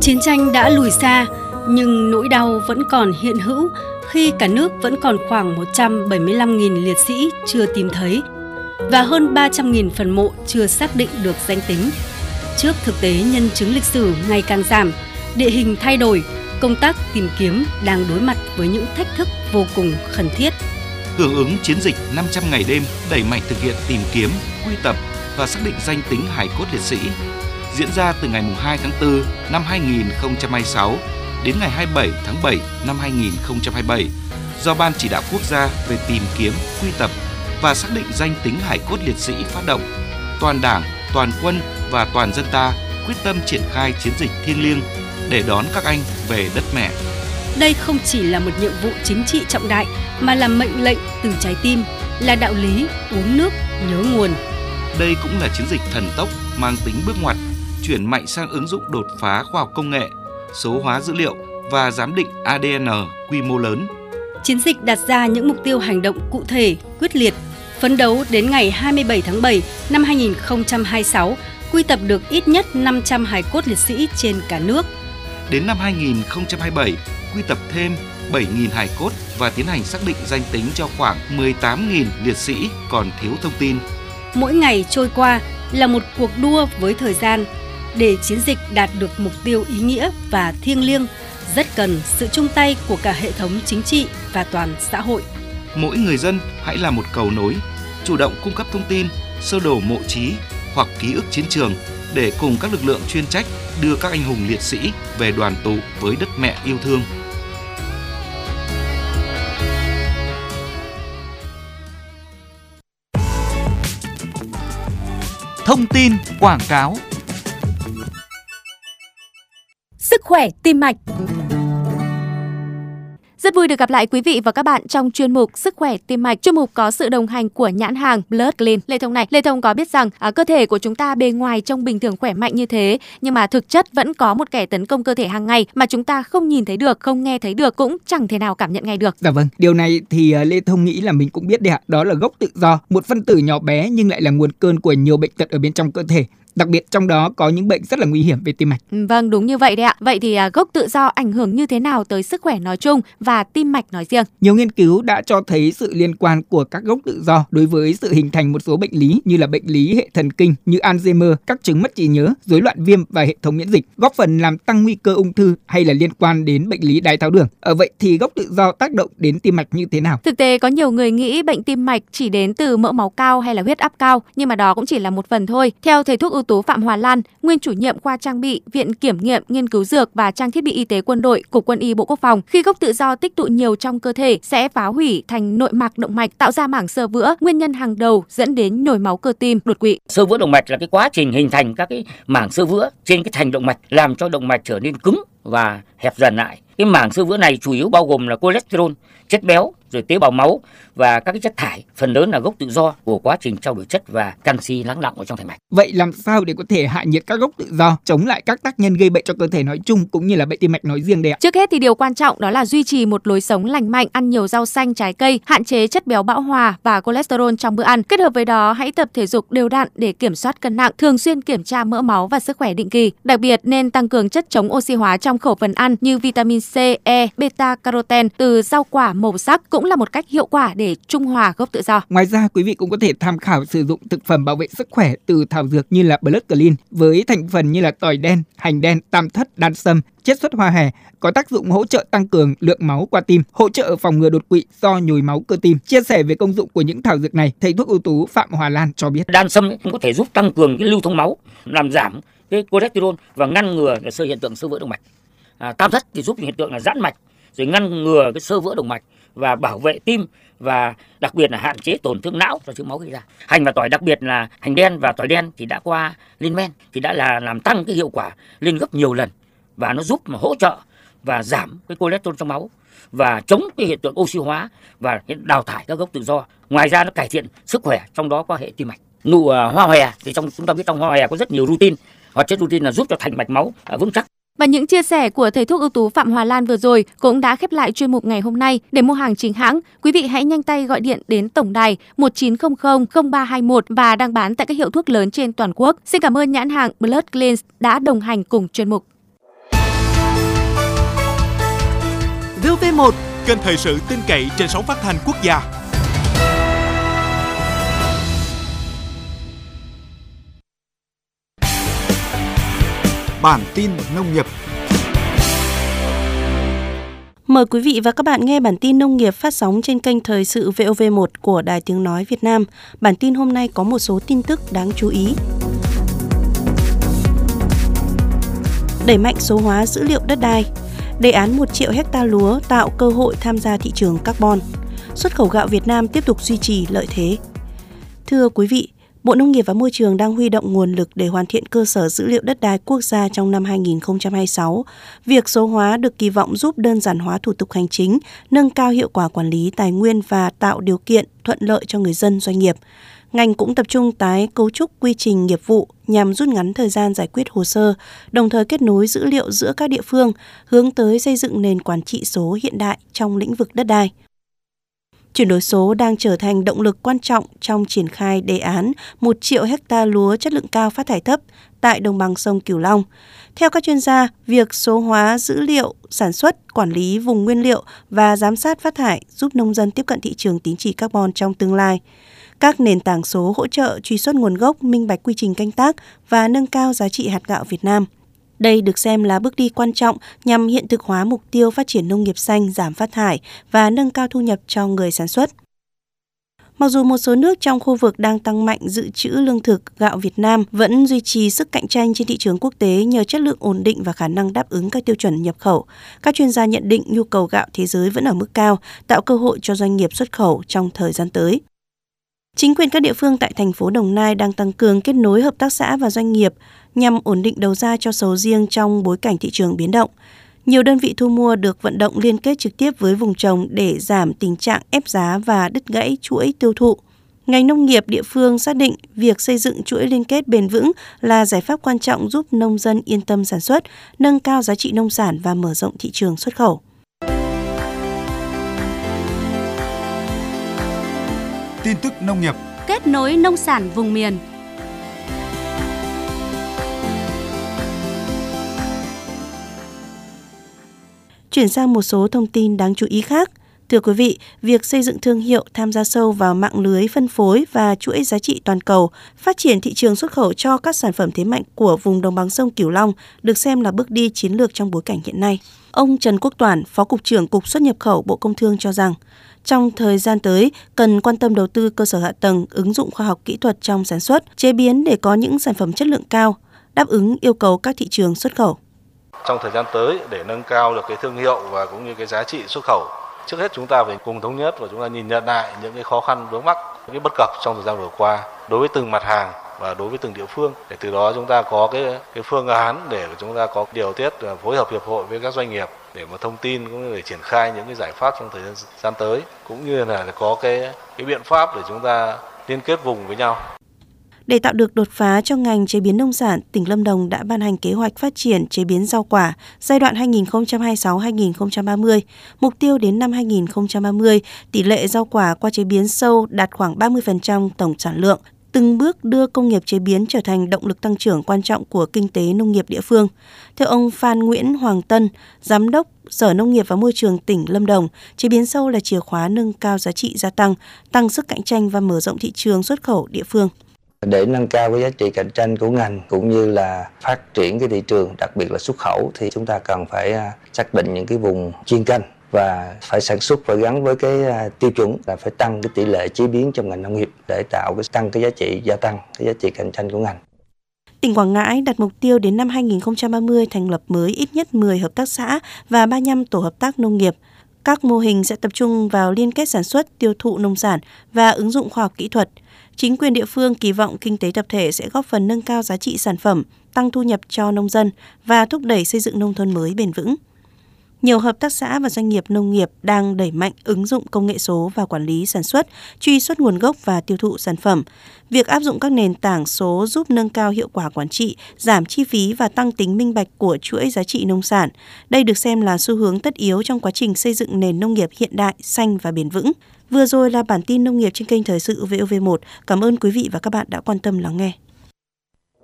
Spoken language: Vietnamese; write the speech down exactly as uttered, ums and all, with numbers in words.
Chiến tranh đã lùi xa, nhưng nỗi đau vẫn còn hiện hữu khi cả nước vẫn còn khoảng một trăm bảy mươi lăm nghìn liệt sĩ chưa tìm thấy và hơn ba trăm nghìn phần mộ chưa xác định được danh tính. Trước thực tế nhân chứng lịch sử ngày càng giảm, địa hình thay đổi, công tác tìm kiếm đang đối mặt với những thách thức vô cùng khẩn thiết. Hưởng ứng chiến dịch năm trăm ngày đêm đẩy mạnh thực hiện tìm kiếm, quy tập và xác định danh tính hài cốt liệt sĩ diễn ra từ ngày hai tháng tư năm hai nghìn không trăm hai mươi sáu đến ngày hai mươi bảy tháng bảy năm hai nghìn không trăm hai mươi bảy do Ban Chỉ đạo Quốc gia về tìm kiếm, quy tập và xác định danh tính hài cốt liệt sĩ phát động. Toàn Đảng, toàn quân và toàn dân ta quyết tâm triển khai chiến dịch thiêng liêng để đón các anh về đất mẹ. Đây không chỉ là một nhiệm vụ chính trị trọng đại mà là mệnh lệnh từ trái tim, là đạo lý uống nước nhớ nguồn. Đây cũng là chiến dịch thần tốc mang tính bước ngoặt, chuyển mạnh sang ứng dụng đột phá khoa học công nghệ, số hóa dữ liệu và giám định a đê en quy mô lớn. Chiến dịch đặt ra những mục tiêu hành động cụ thể, quyết liệt, phấn đấu đến ngày hai mươi bảy tháng bảy năm hai nghìn không trăm hai mươi sáu quy tập được ít nhất năm trăm hài cốt liệt sĩ trên cả nước. Đến năm hai nghìn không trăm hai mươi bảy, quy tập thêm bảy nghìn hài cốt và tiến hành xác định danh tính cho khoảng mười tám nghìn liệt sĩ còn thiếu thông tin. Mỗi ngày trôi qua là một cuộc đua với thời gian. Để chiến dịch đạt được mục tiêu ý nghĩa và thiêng liêng, rất cần sự chung tay của cả hệ thống chính trị và toàn xã hội. Mỗi người dân hãy là một cầu nối, chủ động cung cấp thông tin, sơ đồ mộ chí hoặc ký ức chiến trường để cùng các lực lượng chuyên trách đưa các anh hùng liệt sĩ về đoàn tụ với đất mẹ yêu thương. Thông tin quảng cáo. Sức khỏe tim mạch. Rất vui được gặp lại quý vị và các bạn trong chuyên mục Sức khỏe tim mạch. Chuyên mục có sự đồng hành của nhãn hàng Blood Clean. Lê Thông này, Lê Thông có biết rằng à, cơ thể của chúng ta bề ngoài trông bình thường khỏe mạnh như thế, nhưng mà thực chất vẫn có một kẻ tấn công cơ thể hàng ngày mà chúng ta không nhìn thấy được, không nghe thấy được, cũng chẳng thể nào cảm nhận ngay được. Dạ vâng, điều này thì uh, Lê Thông nghĩ là mình cũng biết đấy ạ. Đó là gốc tự do, một phân tử nhỏ bé nhưng lại là nguồn cơn của nhiều bệnh tật ở bên trong cơ thể. Đặc biệt trong đó có những bệnh rất là nguy hiểm về tim mạch. Vâng, đúng như vậy đấy ạ. Vậy thì à, gốc tự do ảnh hưởng như thế nào tới sức khỏe nói chung và tim mạch nói riêng? Nhiều nghiên cứu đã cho thấy sự liên quan của các gốc tự do đối với sự hình thành một số bệnh lý như là bệnh lý hệ thần kinh như Alzheimer, các chứng mất trí nhớ, rối loạn viêm và hệ thống miễn dịch, góp phần làm tăng nguy cơ ung thư hay là liên quan đến bệnh lý đái tháo đường. Ở vậy thì gốc tự do tác động đến tim mạch như thế nào? Thực tế có nhiều người nghĩ bệnh tim mạch chỉ đến từ mỡ máu cao hay là huyết áp cao, nhưng mà đó cũng chỉ là một phần thôi. Theo thầy thuốc ưu tú Phạm Hòa Lan, nguyên chủ nhiệm khoa trang bị, Viện Kiểm nghiệm, Nghiên cứu Dược và Trang thiết bị Y tế Quân đội, Cục Quân y Bộ Quốc phòng, khi gốc tự do tích tụ nhiều trong cơ thể sẽ phá hủy thành nội mạc động mạch, tạo ra mảng xơ vữa, nguyên nhân hàng đầu dẫn đến nhồi máu cơ tim, đột quỵ. Xơ vữa động mạch là cái quá trình hình thành các cái mảng xơ vữa trên cái thành động mạch, làm cho động mạch trở nên cứng và hẹp dần lại. Cái mảng xơ vữa này chủ yếu bao gồm là cholesterol, chất béo, rồi tế bào máu và các cái chất thải, phần lớn là gốc tự do của quá trình trao đổi chất và canxi lắng đọng ở trong thành mạch. Vậy làm sao để có thể hạ nhiệt các gốc tự do, chống lại các tác nhân gây bệnh cho cơ thể nói chung cũng như là bệnh tim mạch nói riêng đây ạ? Trước hết thì điều quan trọng đó là duy trì một lối sống lành mạnh, ăn nhiều rau xanh, trái cây, hạn chế chất béo bão hòa và cholesterol trong bữa ăn. Kết hợp với đó, hãy tập thể dục đều đặn để kiểm soát cân nặng, thường xuyên kiểm tra mỡ máu và sức khỏe định kỳ. Đặc biệt nên tăng cường chất chống oxy hóa trong khẩu phần ăn như vitamin C, E, beta caroten từ rau quả màu sắc cũng là một cách hiệu quả để trung hòa gốc tự do. Ngoài ra, quý vị cũng có thể tham khảo sử dụng thực phẩm bảo vệ sức khỏe từ thảo dược như là Blood Clean với thành phần như là tỏi đen, hành đen, tam thất, đan sâm, chiết xuất hoa hè, có tác dụng hỗ trợ tăng cường lượng máu qua tim, hỗ trợ phòng ngừa đột quỵ do nhồi máu cơ tim. Chia sẻ về công dụng của những thảo dược này, thầy thuốc ưu tú Phạm Hòa Lan cho biết. Đan sâm cũng có thể giúp tăng cường cái lưu thông máu, làm giảm cái cholesterol và ngăn ngừa cái sơ hiện tượng xơ vữa động mạch. À, tam thất thì giúp hiện tượng là giãn mạch, rồi ngăn ngừa cái xơ vữa động mạch và bảo vệ tim, và đặc biệt là hạn chế tổn thương não do chứa máu gây ra. Hành và tỏi, đặc biệt là hành đen và tỏi đen thì đã qua lên men thì đã là làm tăng cái hiệu quả lên gấp nhiều lần, và nó giúp mà hỗ trợ và giảm cái cholesterol trong máu và chống cái hiện tượng oxy hóa và đào thải các gốc tự do. Ngoài ra nó cải thiện sức khỏe, trong đó có hệ tim mạch. Nụ uh, hoa hòe thì trong chúng ta biết trong hoa hòe có rất nhiều rutin, hoạt chất rutin là giúp cho thành mạch máu uh, vững chắc. Và những chia sẻ của thầy thuốc ưu tú Phạm Hòa Lan vừa rồi cũng đã khép lại chuyên mục ngày hôm nay. Để mua hàng chính hãng, quý vị hãy nhanh tay gọi điện đến tổng đài một chín không không không ba hai mốt và đang bán tại các hiệu thuốc lớn trên toàn quốc. Xin cảm ơn nhãn hàng Blood Clean đã đồng hành cùng chuyên mục. vê o vê một, kênh thời sự tin cậy trên sóng phát thanh quốc gia. Bản tin nông nghiệp. Mời quý vị và các bạn nghe bản tin nông nghiệp phát sóng trên kênh thời sự vê o vê một của Đài Tiếng Nói Việt Nam. Bản tin hôm nay có một số tin tức đáng chú ý. Đẩy mạnh số hóa dữ liệu đất đai. Đề án một triệu hecta lúa tạo cơ hội tham gia thị trường carbon. Xuất khẩu gạo Việt Nam tiếp tục duy trì lợi thế. Thưa quý vị, Bộ Nông nghiệp và Môi trường đang huy động nguồn lực để hoàn thiện cơ sở dữ liệu đất đai quốc gia trong năm hai nghìn không trăm hai mươi sáu. Việc số hóa được kỳ vọng giúp đơn giản hóa thủ tục hành chính, nâng cao hiệu quả quản lý tài nguyên và tạo điều kiện thuận lợi cho người dân, doanh nghiệp. Ngành cũng tập trung tái cấu trúc quy trình nghiệp vụ nhằm rút ngắn thời gian giải quyết hồ sơ, đồng thời kết nối dữ liệu giữa các địa phương, hướng tới xây dựng nền quản trị số hiện đại trong lĩnh vực đất đai. Chuyển đổi số đang trở thành động lực quan trọng trong triển khai đề án một triệu hecta lúa chất lượng cao phát thải thấp tại đồng bằng sông Cửu Long. Theo các chuyên gia, việc số hóa dữ liệu sản xuất, quản lý vùng nguyên liệu và giám sát phát thải giúp nông dân tiếp cận thị trường tín chỉ carbon trong tương lai. Các nền tảng số hỗ trợ truy xuất nguồn gốc, minh bạch quy trình canh tác và nâng cao giá trị hạt gạo Việt Nam. Đây được xem là bước đi quan trọng nhằm hiện thực hóa mục tiêu phát triển nông nghiệp xanh, giảm phát thải và nâng cao thu nhập cho người sản xuất. Mặc dù một số nước trong khu vực đang tăng mạnh dự trữ lương thực, gạo Việt Nam vẫn duy trì sức cạnh tranh trên thị trường quốc tế nhờ chất lượng ổn định và khả năng đáp ứng các tiêu chuẩn nhập khẩu. Các chuyên gia nhận định nhu cầu gạo thế giới vẫn ở mức cao, tạo cơ hội cho doanh nghiệp xuất khẩu trong thời gian tới. Chính quyền các địa phương tại thành phố Đồng Nai đang tăng cường kết nối hợp tác xã và doanh nghiệp nhằm ổn định đầu ra cho sầu riêng trong bối cảnh thị trường biến động. Nhiều đơn vị thu mua được vận động liên kết trực tiếp với vùng trồng để giảm tình trạng ép giá và đứt gãy chuỗi tiêu thụ. Ngành nông nghiệp địa phương xác định việc xây dựng chuỗi liên kết bền vững là giải pháp quan trọng giúp nông dân yên tâm sản xuất, nâng cao giá trị nông sản và mở rộng thị trường xuất khẩu. Tin tức nông nghiệp. Kết nối nông sản vùng miền. Chuyển sang một số thông tin đáng chú ý khác. Thưa quý vị, việc xây dựng thương hiệu, tham gia sâu vào mạng lưới phân phối và chuỗi giá trị toàn cầu, phát triển thị trường xuất khẩu cho các sản phẩm thế mạnh của vùng đồng bằng sông Cửu Long được xem là bước đi chiến lược trong bối cảnh hiện nay. Ông Trần Quốc Toản, Phó Cục trưởng Cục Xuất nhập khẩu Bộ Công Thương cho rằng, trong thời gian tới, cần quan tâm đầu tư cơ sở hạ tầng, ứng dụng khoa học kỹ thuật trong sản xuất, chế biến để có những sản phẩm chất lượng cao, đáp ứng yêu cầu các thị trường xuất khẩu. Trong thời gian tới, để nâng cao được cái thương hiệu và cũng như cái giá trị xuất khẩu, trước hết chúng ta phải cùng thống nhất và chúng ta nhìn nhận lại những cái khó khăn vướng mắc, những cái bất cập trong thời gian vừa qua đối với từng mặt hàng và đối với từng địa phương, để từ đó chúng ta có cái cái phương án để chúng ta có điều tiết phối hợp hiệp hội với các doanh nghiệp để mà thông tin cũng như để triển khai những cái giải pháp trong thời gian tới, cũng như là có cái cái biện pháp để chúng ta liên kết vùng với nhau. Để tạo được đột phá cho ngành chế biến nông sản, tỉnh Lâm Đồng đã ban hành kế hoạch phát triển chế biến rau quả giai đoạn hai nghìn không trăm hai mươi sáu đến hai nghìn không trăm ba mươi. Mục tiêu đến năm hai nghìn không trăm ba mươi, tỷ lệ rau quả qua chế biến sâu đạt khoảng ba mươi phần trăm tổng sản lượng, từng bước đưa công nghiệp chế biến trở thành động lực tăng trưởng quan trọng của kinh tế nông nghiệp địa phương. Theo ông Phan Nguyễn Hoàng Tân, Giám đốc Sở Nông nghiệp và Môi trường tỉnh Lâm Đồng, chế biến sâu là chìa khóa nâng cao giá trị gia tăng, tăng sức cạnh tranh và mở rộng thị trường xuất khẩu địa phương. Để nâng cao cái giá trị cạnh tranh của ngành cũng như là phát triển cái thị trường, đặc biệt là xuất khẩu, thì chúng ta cần phải xác định những cái vùng chuyên canh và phải sản xuất phải gắn với cái tiêu chuẩn là phải tăng cái tỷ lệ chế biến trong ngành nông nghiệp để tạo cái tăng cái giá trị gia tăng, cái giá trị cạnh tranh của ngành. Tỉnh Quảng Ngãi đặt mục tiêu đến năm hai nghìn không trăm ba mươi thành lập mới ít nhất mười hợp tác xã và ba mươi lăm tổ hợp tác nông nghiệp. Các mô hình sẽ tập trung vào liên kết sản xuất, tiêu thụ nông sản và ứng dụng khoa học kỹ thuật. Chính quyền địa phương kỳ vọng kinh tế tập thể sẽ góp phần nâng cao giá trị sản phẩm, tăng thu nhập cho nông dân và thúc đẩy xây dựng nông thôn mới bền vững. Nhiều hợp tác xã và doanh nghiệp nông nghiệp đang đẩy mạnh ứng dụng công nghệ số vào quản lý sản xuất, truy xuất nguồn gốc và tiêu thụ sản phẩm. Việc áp dụng các nền tảng số giúp nâng cao hiệu quả quản trị, giảm chi phí và tăng tính minh bạch của chuỗi giá trị nông sản. Đây được xem là xu hướng tất yếu trong quá trình xây dựng nền nông nghiệp hiện đại, xanh và bền vững. Vừa rồi là bản tin nông nghiệp trên kênh Thời sự vê o vê một. Cảm ơn quý vị và các bạn đã quan tâm lắng nghe.